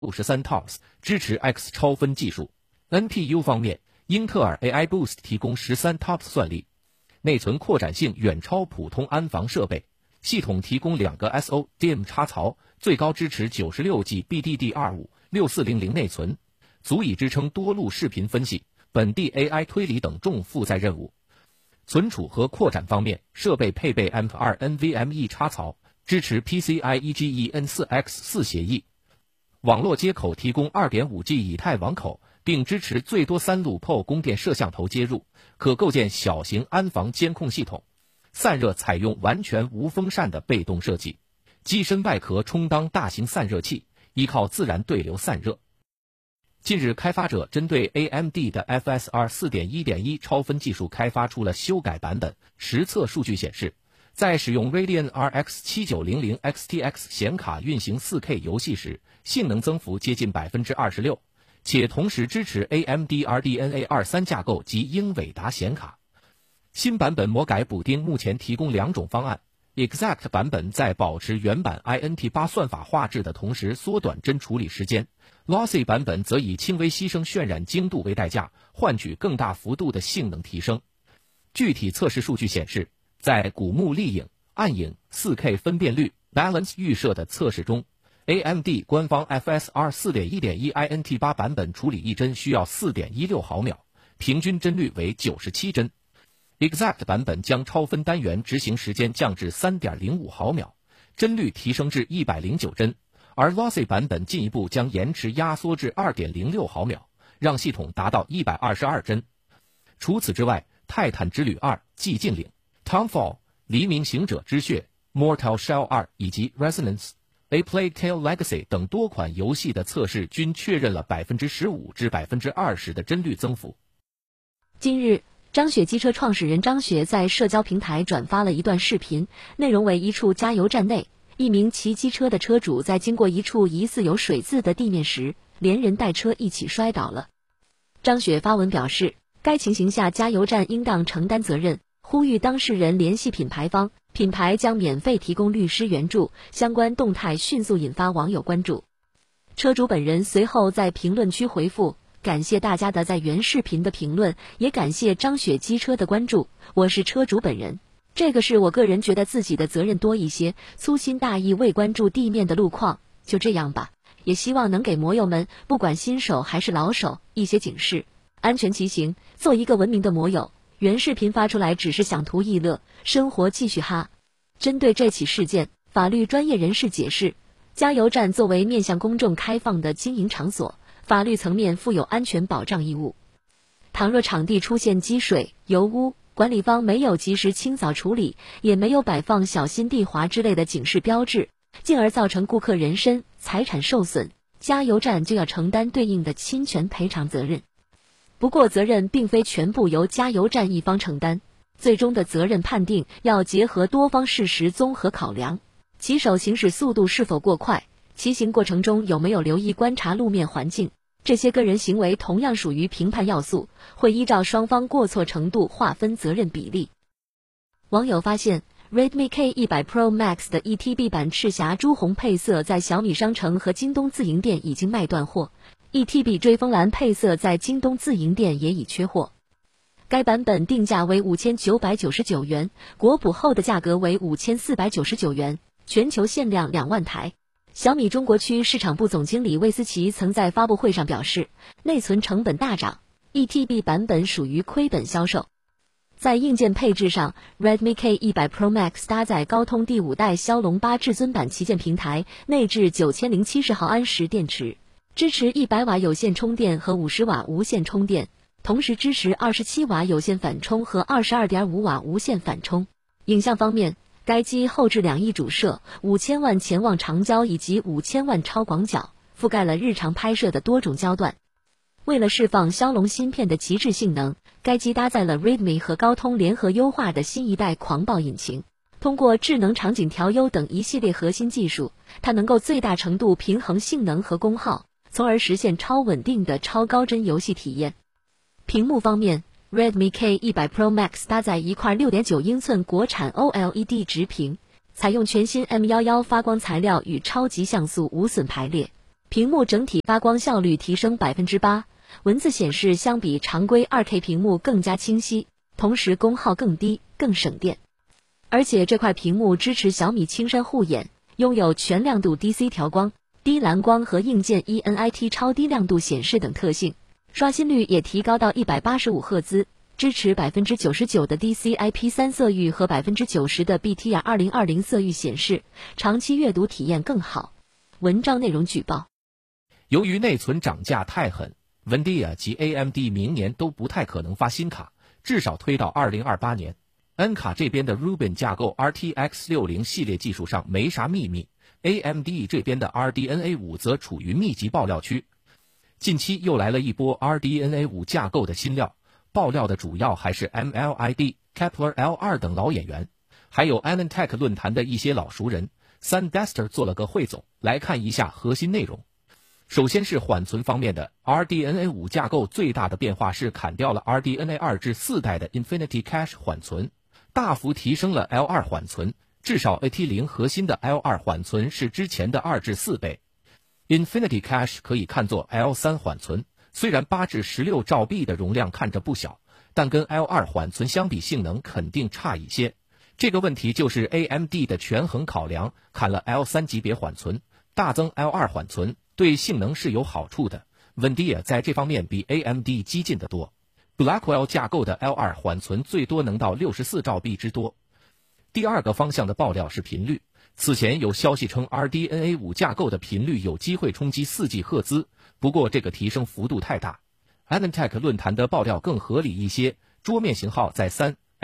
13 TOPS， 支持 X 超分技术。NPU 方面，英特尔 AI Boost 提供13 TOPS 算力，内存扩展性远超普通安防设备。系统提供2个 SODIMM 插槽，最高支持 96G BDDR5 6400内存，足以支撑多路视频分析、本地 AI 推理等重负载任务。存储和扩展方面，设备配备 AMP2 NVMe 插槽，支持 PCIe Gen4X4 协议。网络接口提供 2.5G 以太网口，并支持最多3路 PO 供电摄像头接入，可构建小型安防监控系统。散热采用完全无风扇的被动设计，机身外壳充当大型散热器，依靠自然对流散热。近日，开发者针对 AMD 的 FSR 4.1.1 超分技术开发出了修改版本。实测数据显示，在使用 Radeon RX 7900 XTX 显卡运行 4K 游戏时，性能增幅接近 26%， 且同时支持 AMD RDNA 23架构及英伟达显卡。新版本魔改补丁目前提供2种方案。Exact 版本在保持原版 INT8 算法画质的同时缩短帧处理时间， Lossy 版本则以轻微牺牲渲染精度为代价，换取更大幅度的性能提升。具体测试数据显示，在古墓丽影、暗影、4K 分辨率、Balance 预设的测试中， AMD 官方 FSR 4.1.1 INT8 版本处理一帧需要 4.16 毫秒，平均帧率为97帧。Exact 版本将超分单元执行时间降至 3.05 毫秒，帧率提升至109帧，而 Lossy 版本进一步将延迟压缩至 2.06 毫秒，让系统达到122帧。除此之外，泰坦之旅2、寂静岭、Townfall、黎明行者之血、Mortal Shell 2以及 Resonance、A Plague Tale Legacy 等多款游戏的测试均确认了 15% 至 20% 的帧率增幅。 近日，张雪机车创始人张雪在社交平台转发了一段视频，内容为一处加油站内，一名骑机车的车主在经过一处疑似有水渍的地面时，连人带车一起摔倒了。张雪发文表示，该情形下加油站应当承担责任，呼吁当事人联系品牌方，品牌将免费提供律师援助，相关动态迅速引发网友关注。车主本人随后在评论区回复，感谢大家的在原视频的评论，也感谢张雪机车的关注，我是车主本人。这个是我个人觉得自己的责任多一些，粗心大意未关注地面的路况，就这样吧。也希望能给摩友们，不管新手还是老手，一些警示，安全骑行，做一个文明的摩友。原视频发出来只是想图一乐，生活继续哈。针对这起事件，法律专业人士解释，加油站作为面向公众开放的经营场所，法律层面负有安全保障义务。倘若场地出现积水、油污，管理方没有及时清扫处理，也没有摆放小心地滑之类的警示标志，进而造成顾客人身、财产受损，加油站就要承担对应的侵权赔偿责任。不过责任并非全部由加油站一方承担，最终的责任判定要结合多方事实综合考量，骑手行驶速度是否过快，骑行过程中有没有留意观察路面环境，这些个人行为同样属于评判要素，会依照双方过错程度划分责任比例。网友发现 Redmi K100 Pro Max 的 ETB 版赤霞朱红配色在小米商城和京东自营店已经卖断货， ETB 追风蓝配色在京东自营店也已缺货。该版本定价为5999元，国补后的价格为5499元，全球限量2万台。小米中国区市场部总经理魏思琪曾在发布会上表示，内存成本大涨， ETB 版本属于亏本销售。在硬件配置上， Redmi K100 Pro Max 搭载高通第5代骁龙8至尊版旗舰平台，内置9070毫安时电池，支持100瓦有线充电和50瓦无线充电，同时支持27瓦有线反充和 22.5 瓦无线反充。影像方面，该机后置2亿主摄、5000万潜望长焦以及5000万超广角，覆盖了日常拍摄的多种焦段。为了释放骁龙芯片的极致性能，该机搭载了 Redmi 和高通联合优化的新一代狂暴引擎。通过智能场景调优等一系列核心技术，它能够最大程度平衡性能和功耗，从而实现超稳定的超高帧游戏体验。屏幕方面， Redmi K100 Pro Max 搭载一块 6.9 英寸国产 OLED 直屏，采用全新 M11 发光材料与超级像素无损排列， 屏幕整体发光效率提升8%，文字显示相比常规 2K 屏幕更加清晰，同时功耗更低，更省电。而且这块屏幕支持小米青山护眼，拥有全亮度 DC 调光、低蓝光和硬件 ENIT 超低亮度显示等特性，刷新率也提高到185赫兹，支持99%的 DCI-P3 色域和90%的 BTR 2020色域显示，长期阅读体验更好。文章内容举报： 由于内存涨价太狠，NVIDIA 及 AMD 明年都不太可能发新卡，至少推到2028年。N 卡这边的 Rubin 架构 RTX 60系列技术上没啥秘密 ，AMD 这边的 RDNA 5则处于密集爆料区。近期又来了一波 RDNA 5架构的新料，爆料的主要还是 MLID、Kepler L2 等老演员，还有 AnandTech 论坛的一些老熟人。SunDuster 做了个汇总，来看一下核心内容。首先是缓存方面的 RDNA 5架构最大的变化是砍掉了 RDNA 2至4代的 Infinity Cache 缓存，大幅提升了 L2 缓存，至少 AT0 核心的 L2 缓存是之前的2至4倍。Infinity Cache 可以看作 L3 缓存，虽然8至16兆 B 的容量看着不小，但跟 L2 缓存相比性能肯定差一些。这个问题就是 AMD 的权衡考量，砍了 L3 级别缓存，大增 L2 缓存，对性能是有好处的。NVIDIA 在这方面比 AMD 激进得多。Blackwell 架构的 L2 缓存最多能到64兆 B 之多。第二个方向的爆料是频率，此前有消息称 RDNA 5架构的频率有机会冲击4G 赫兹，不过这个提升幅度太大。AnandTech 论坛的爆料更合理一些，桌面型号在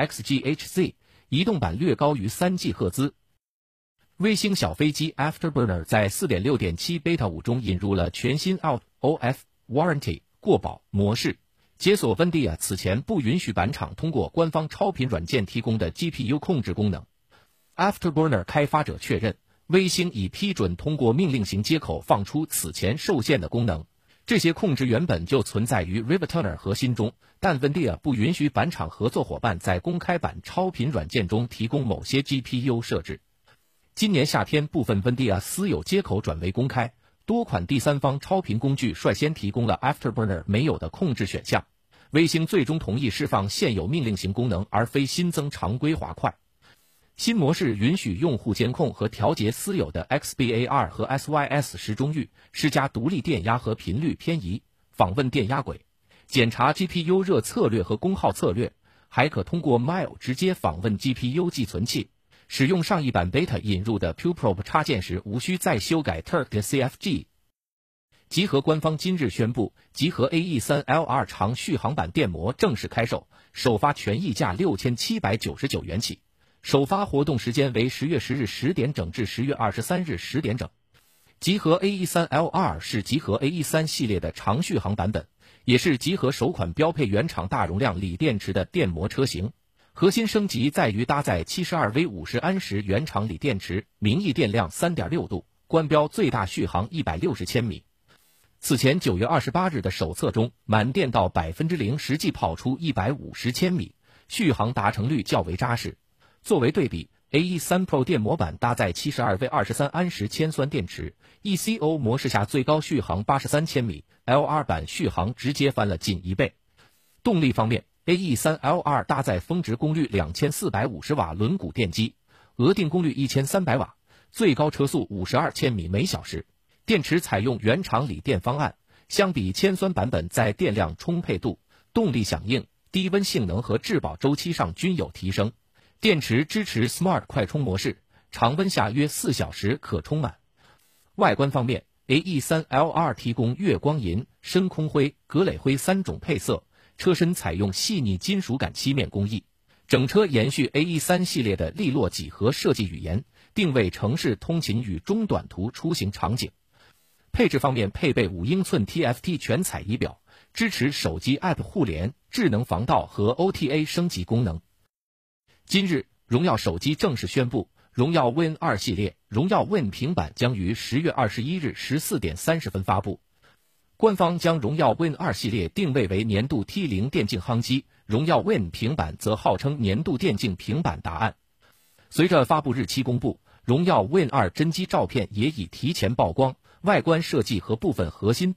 3GHz， 移动版略高于3G 赫兹。微星小飞机 Afterburner 在 4.6.7 Beta 5中引入了全新 Out of Warranty 过保模式，解锁 NVIDIA 此前不允许板厂通过官方超频软件提供的 GPU 控制功能。Afterburner 开发者确认，微星已批准通过命令型接口放出此前受限的功能。这些控制原本就存在于 Rivetuner 核心中，但 NVIDIA 不允许板厂合作伙伴在公开版超频软件中提供某些 GPU 设置。今年夏天，部分 NVIDIA 私有接口转为公开，多款第三方超频工具率先提供了 Afterburner 没有的控制选项。微星最终同意释放现有命令型功能，而非新增常规滑块。新模式允许用户监控和调节私有的 XBAR 和 SYS 时钟域，施加独立电压和频率偏移，访问电压轨，检查 GPU 热策略和功耗策略，还可通过 Mile 直接访问 GPU 寄存器。使用上一版 Beta 引入的 PureProbe 插件时，无需再修改 Turk 的 CFG。集合官方今日宣布，集合 AE3L2 长续航版电模正式开售，首发权溢价6799元起。首发活动时间为10月10日10点整至10月23日10点整。集合 AE3L2 是集合 AE3 系列的长续航版本，也是集合首款标配原厂大容量锂电池的电模车型。核心升级在于搭载 72V50 安时原厂锂电池，名义电量 3.6 度，官标最大续航160千米。此前9月28日的手册中，满电到 0% 实际跑出150千米，续航达成率较为扎实。作为对比， AE3 Pro 电模版搭载 72V23 安时铅酸电池， ECO 模式下最高续航83千米， L2 版续航直接翻了近1倍。动力方面， AE3L2 搭载峰值功率2450瓦轮毂电机，额定功率1300瓦，最高车速52千米每小时。电池采用原厂锂电方案，相比铅酸版本在电量充沛度、动力响应、低温性能和质保周期上均有提升。电池支持 Smart 快充模式，常温下约4小时可充满。外观方面， AE3L2 提供月光银、深空灰、格蕾灰3种配色，车身采用细腻金属感漆面工艺，整车延续 AE3 系列的利落几何设计语言，定位城市通勤与中短途出行场景。配置方面，配备5英寸 TFT 全彩仪表，支持手机 App 互联、智能防盗和 OTA 升级功能。今日，荣耀手机正式宣布，荣耀 Win 2系列、荣耀 Win 平板将于10月21日14点30分发布。官方将荣耀 Win 2系列定位为年度 T0 电竞夯机，荣耀 Win 平板则号称年度电竞平板答案。随着发布日期公布，荣耀 Win 2真机照片也已提前曝光， 外观设计和部分核心